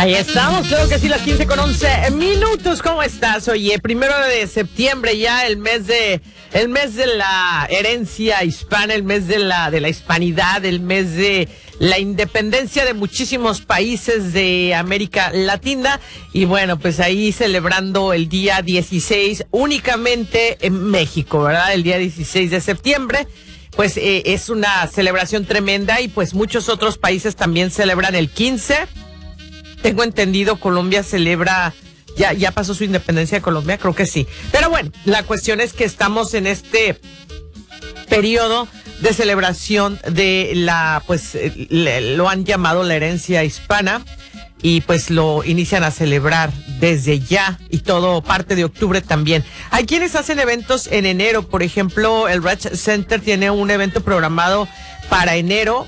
Ahí estamos, creo que sí, las 15:11 ¿Cómo estás? Oye, 1 de septiembre ya, el mes de la herencia hispana, el mes de la hispanidad, el mes de la independencia de muchísimos países de América Latina. Y bueno, pues ahí celebrando el día 16 únicamente en México, ¿verdad? El día 16 de septiembre. Pues es una celebración tremenda y pues muchos otros países también celebran el 15. Tengo entendido, Colombia celebra, ya pasó su independencia de Colombia, creo que sí. Pero bueno, la cuestión es que estamos en este periodo de celebración de lo han llamado la herencia hispana, y pues lo inician a celebrar desde ya, y todo parte de octubre también. Hay quienes hacen eventos en enero, por ejemplo, el Rec Center tiene un evento programado para enero,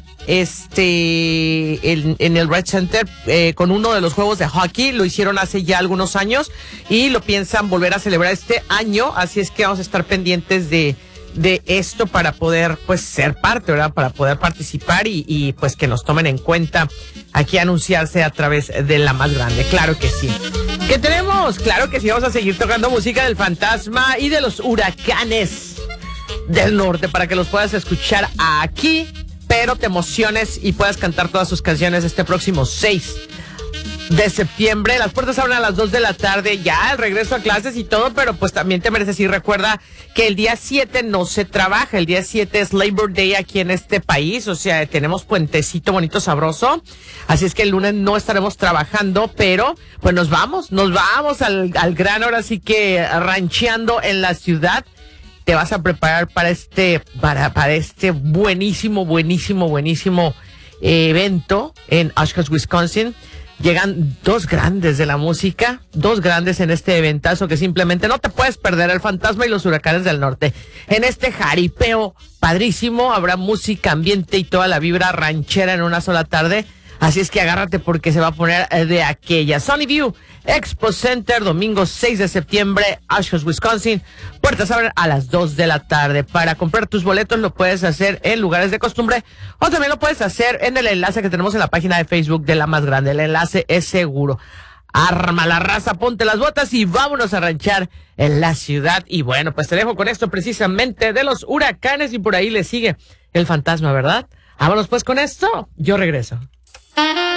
en el Rec Center, con uno de los juegos de hockey. Lo hicieron hace ya algunos años y lo piensan volver a celebrar este año, así es que vamos a estar pendientes de esto para poder pues ser parte, ¿verdad? Para poder participar y pues que nos tomen en cuenta aquí, anunciarse a través de La Más Grande. Claro que sí. ¿Qué tenemos? Claro que sí, vamos a seguir tocando música del Fantasma y de los Huracanes del Norte para que los puedas escuchar aquí, pero te emociones y puedas cantar todas sus canciones este próximo 6 de septiembre. Las puertas abren a las 2 de la tarde, ya el regreso a clases y todo, pero pues también te mereces ir. Recuerda que el día 7 no se trabaja, el día 7 es Labor Day aquí en este país, o sea, tenemos puentecito bonito, sabroso, así es que el lunes no estaremos trabajando, pero pues nos vamos al gran, ahora sí que rancheando en la ciudad. Te vas a preparar para este buenísimo evento en Oshkosh, Wisconsin. Llegan dos grandes de la música, dos grandes en este eventazo que simplemente no te puedes perder, el Fantasma y los Huracanes del Norte. En este jaripeo padrísimo habrá música, ambiente y toda la vibra ranchera en una sola tarde. Así es que agárrate porque se va a poner de aquella. Sunny View Expo Center, domingo 6 de septiembre, Oshkosh, Wisconsin. Puertas abren a las 2 de la tarde. Para comprar tus boletos lo puedes hacer en lugares de costumbre o también lo puedes hacer en el enlace que tenemos en la página de Facebook de La Más Grande. El enlace es seguro. Arma la raza, ponte las botas y vámonos a ranchar en la ciudad. Y bueno, pues te dejo con esto precisamente de los Huracanes y por ahí le sigue el Fantasma, ¿verdad? Vámonos pues con esto. Yo regreso.